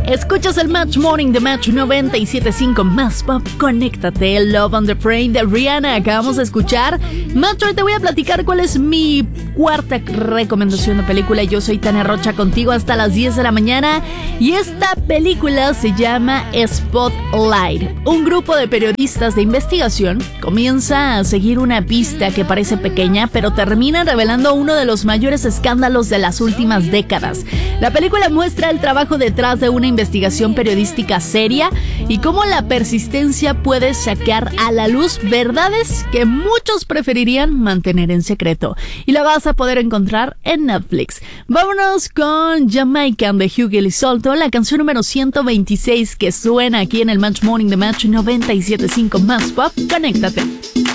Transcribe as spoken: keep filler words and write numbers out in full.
Escuchas el Match Morning de Match noventa y siete punto cinco más pop. Conéctate, Love on the Brain de Rihanna. Acabamos de escuchar. Match, hoy te voy a platicar cuál es mi cuarta recomendación de película. Yo soy Tania Rocha, contigo hasta las diez de la mañana. Y esta película se llama Spotlight. Un grupo de periodistas de investigación comienza a seguir una pista que parece pequeña, pero termina revelando uno de los mayores escándalos de las últimas décadas. La película muestra el trabajo detrás de una investigación periodística seria y cómo la persistencia puede sacar a la luz verdades que muchos preferirían mantener en secreto. Y la vas a poder encontrar en Netflix. Vámonos con Jamaican de Hugh Gillisolto, la canción número ciento veintiséis que suena aquí en el Match Morning de Match noventa y siete punto cinco más pop. Conéctate.